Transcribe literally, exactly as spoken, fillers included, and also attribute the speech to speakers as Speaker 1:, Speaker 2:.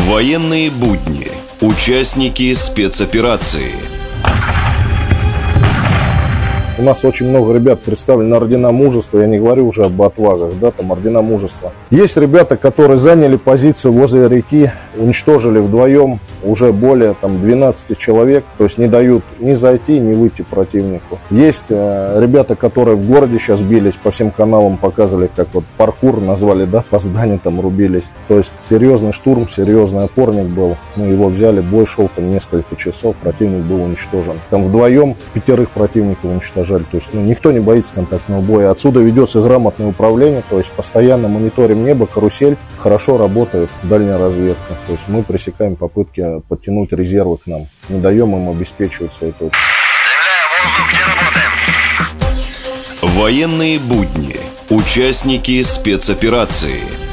Speaker 1: Военные будни. Участники спецоперации.
Speaker 2: У нас очень много ребят представлены на ордена мужества, я не говорю уже об отвагах, да, там ордена мужества. Есть ребята, которые заняли позицию возле реки, уничтожили вдвоем уже более там двенадцати человек, то есть не дают ни зайти, ни выйти противнику. Есть э, ребята, которые в городе сейчас бились, по всем каналам показывали, как вот паркур назвали, да, по зданию там рубились. То есть серьезный штурм, серьезный опорник был, мы его взяли, бой шел там несколько часов, противник был уничтожен. Там вдвоем пятерых противников уничтожали. То есть ну, никто не боится контактного боя. Отсюда ведется грамотное управление, то есть постоянно мониторим небо, карусель, хорошо работает дальняя разведка. То есть мы пресекаем попытки подтянуть резервы к нам, не даем им обеспечивать свои точки.
Speaker 1: Военные будни. Участники спецоперации.